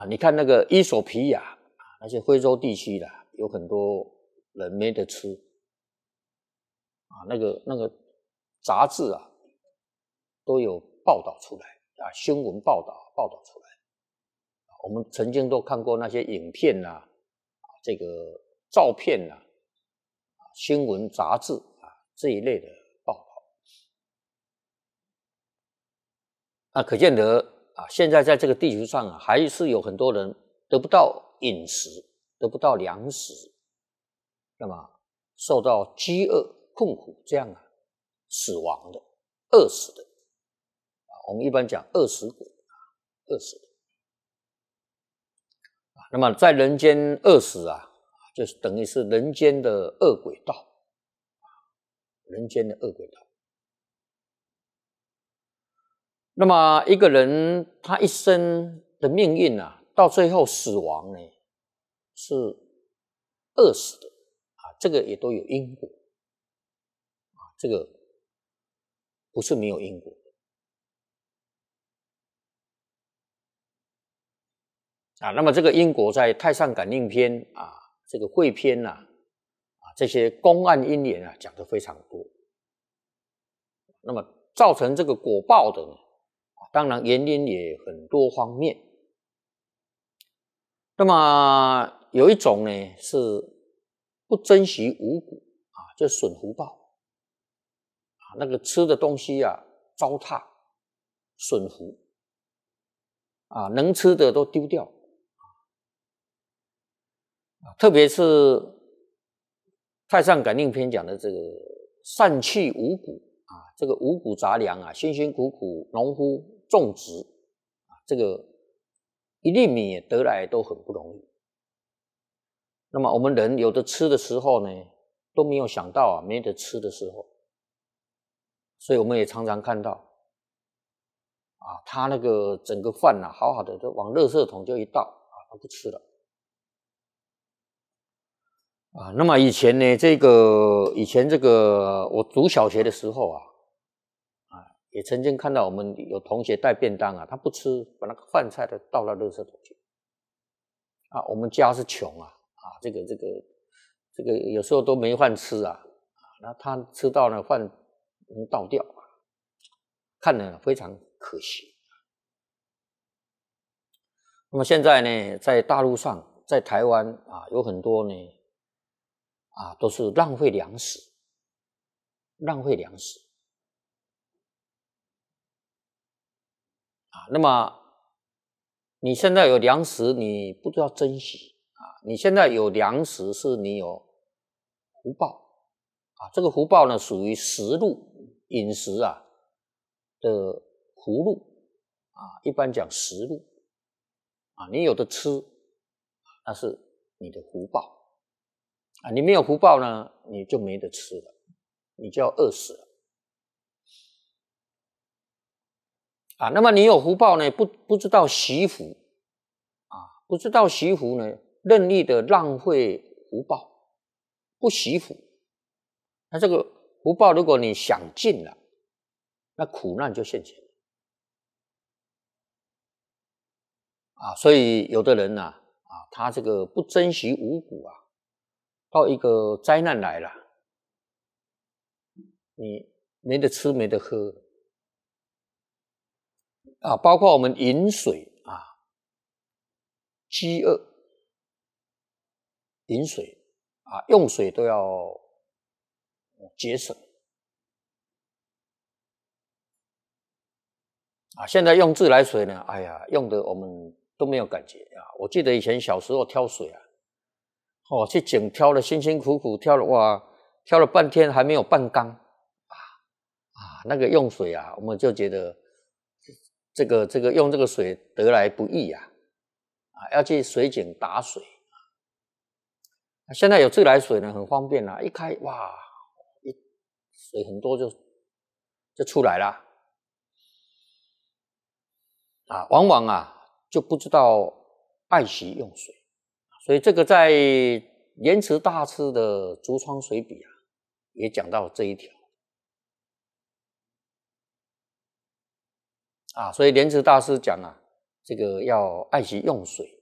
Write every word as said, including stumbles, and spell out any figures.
啊，你看那个伊索比亚啊，那些非洲地区的有很多人没得吃啊，那个那个杂志啊都有报道出来啊，新闻报道报道出来。我们曾经都看过那些影片啊，这个照片啊，新闻杂志啊这一类的报道。啊，可见得啊，现在在这个地球上啊，还是有很多人得不到饮食，得不到粮食，那么受到饥饿困苦这样啊死亡的、饿死的啊，我们一般讲饿死鬼啊，饿死的。那么在人间饿死啊，就是等于是人间的恶鬼道，人间的恶鬼道。那么一个人他一生的命运啊，到最后死亡呢，是饿死的啊，这个也都有因果啊，这个不是没有因果啊。那么这个因果在《太上感应篇》啊，这个汇篇呐，啊，这些公案因缘啊，讲得非常多。那么造成这个果报的呢，当然原因也很多方面。那么有一种呢是不珍惜五谷啊，就损福报啊，那个吃的东西啊糟蹋损福啊，能吃的都丢掉啊，特别是《太上感应篇》讲的这个散弃五谷啊，这个五谷杂粮啊，辛辛苦苦农夫种植啊，这个一粒米得来都很不容易。那么我们人有的吃的时候呢，都没有想到啊，没得吃的时候，所以我们也常常看到啊，他那个整个饭啊，好好的都往垃圾桶就一倒啊，他不吃了啊。那么以前呢，这个以前这个我读小学的时候啊，啊，也曾经看到我们有同学带便当啊，他不吃，把那个饭菜都倒到垃圾桶去啊。我们家是穷啊，啊，这个这个这个有时候都没饭吃啊，啊，那他吃到了饭能倒掉啊，看了非常可惜。那么现在呢，在大陆上，在台湾啊，有很多呢啊，都是浪费粮食，浪费粮食啊。那么你现在有粮食，你不知道珍惜啊。你现在有粮食，是你有福报啊。这个福报呢，属于食禄饮食啊的福禄啊，一般讲食禄啊。你有的吃，那是你的福报啊。你没有福报呢，你就没得吃了，你就要饿死了啊。那么你有福报呢，不不知道惜福啊，不知道惜福呢，任意的浪费福报，不惜福。那这个福报，如果你享尽了，那苦难就现前了啊。所以有的人呢、啊，啊，他这个不珍惜五谷啊，到一个灾难来了，你没得吃没得喝啊，包括我们饮水啊，饥饿，饮水啊，用水都要节省啊。现在用自来水呢，哎呀，用的我们都没有感觉啊。我记得以前小时候挑水啊，哦，去井挑了，辛辛苦苦挑了，哇，挑了半天还没有半缸啊啊，那个用水啊，我们就觉得这个这个用这个水得来不易啊，啊，要去水井打水。现在有自来水呢，很方便啦、啊，一开哇，一水很多就就出来了啊，往往啊就不知道爱惜用水，所以这个在莲池大师的《竹窗随笔》啊，也讲到这一条啊，所以莲池大师讲啊， 这个要爱惜用水。